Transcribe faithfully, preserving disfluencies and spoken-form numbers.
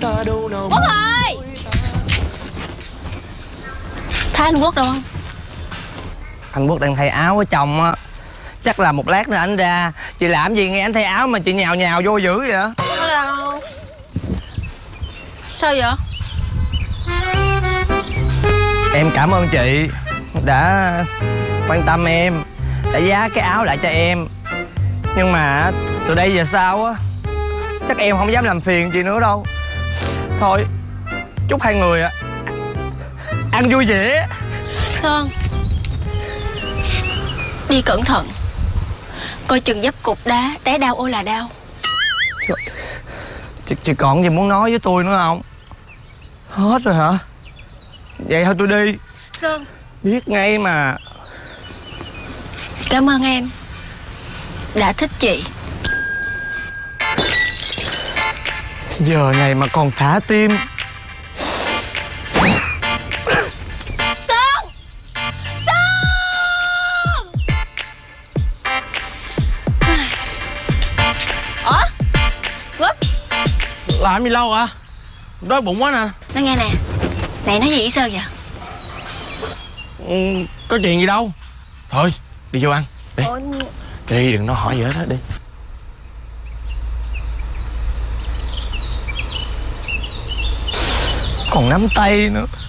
Quốc ơi, thấy anh Quốc đâu không? Anh Quốc đang thay áo ở trong á. Chắc là một lát nữa anh ra. Chị làm gì nghe anh thay áo mà chị nhào nhào vô dữ vậy? Có đâu. Sao vậy? Em cảm ơn chị đã quan tâm em, đã giá cái áo lại cho em. Nhưng mà từ đây về sau á, chắc em không dám làm phiền chị nữa đâu. Thôi, chúc hai người ạ ăn vui vẻ. Sơn, đi cẩn thận, coi chừng dấp cục đá, té đau ôi là đau. Chị, chị còn gì muốn nói với tôi nữa không? Hết rồi hả? Vậy thôi tôi đi. Sơn, Biết ngay mà. cảm ơn em đã thích chị. Giờ này mà còn thả tim. Sơn, Sơn. Ủa, Quốc, Làm gì lâu à? Đói bụng quá nè. nói nghe nè. Này nói gì với Sơn vậy? Ừ, có chuyện gì đâu. Thôi đi vô ăn đi. Ủa... Đi đừng nói hỏi gì hết á, đi. Còn nắm tay nữa.